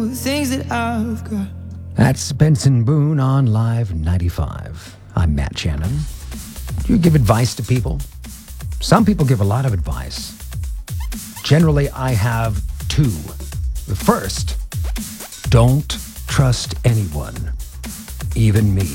The things that I've got. That's Benson Boone on Live 95. I'm Matt Shannon. Do you give advice to people? Some people give a lot of advice. Generally, I have two. The first, don't trust anyone, even me.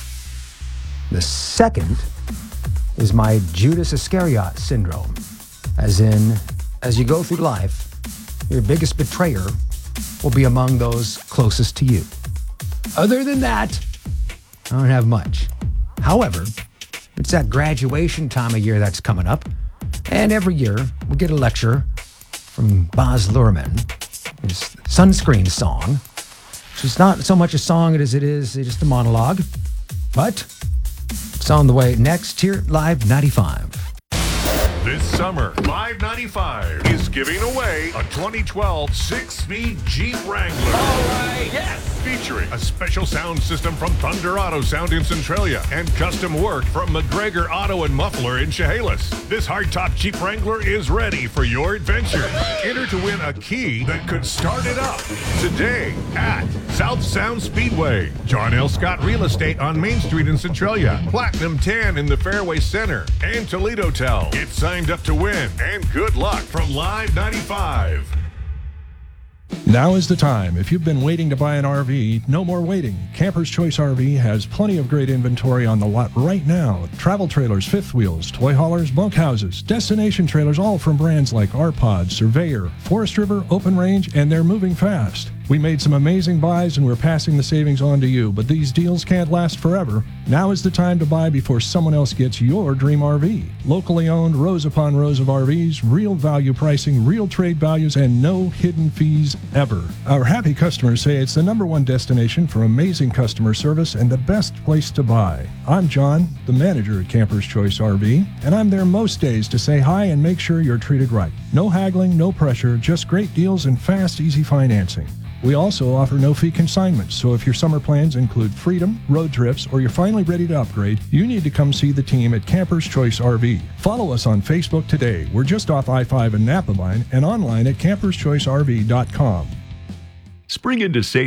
The second is my Judas Iscariot syndrome, as in, as you go through life, your biggest betrayer will be among those closest to you. Other than that, I don't have much. However, it's that graduation time of year that's coming up, and every year we get a lecture from Baz Luhrmann, his Sunscreen song, which is not so much a song as it is just a monologue, but it's on the way next here at Live 95. This summer, Live 95 is giving away a 2012 six-speed Jeep Wrangler. All right, yes! Featuring a special sound system from Thunder Auto Sound in Centralia and custom work from McGregor Auto and Muffler in Chehalis. This hardtop Jeep Wrangler is ready for your adventure. Enter to win a key that could start it up today at South Sound Speedway, John L. Scott Real Estate on Main Street in Centralia, Platinum Tan in the Fairway Center, and Toledo Tel. Get signed up to win, and good luck from Live 95. Now is the time. If you've been waiting to buy an RV, no more waiting. Camper's Choice RV has plenty of great inventory on the lot right now. Travel trailers, fifth wheels, toy haulers, bunkhouses, destination trailers, all from brands like R-Pod, Surveyor, Forest River, Open Range, and they're moving fast. We made some amazing buys and we're passing the savings on to you, but these deals can't last forever. Now is the time to buy before someone else gets your dream RV. Locally owned, rows upon rows of RVs, real value pricing, real trade values, and no hidden fees ever. Our happy customers say it's the #1 destination for amazing customer service and the best place to buy. I'm John, the manager at Camper's Choice RV, and I'm there most days to say hi and make sure you're treated right. No haggling, no pressure, just great deals and fast, easy financing. We also offer no-fee consignments, so if your summer plans include freedom, road trips, or you're finally ready to upgrade, you need to come see the team at Camper's Choice RV. Follow us on Facebook today. We're just off I-5 and Napa Line and online at camperschoicerv.com. Spring into save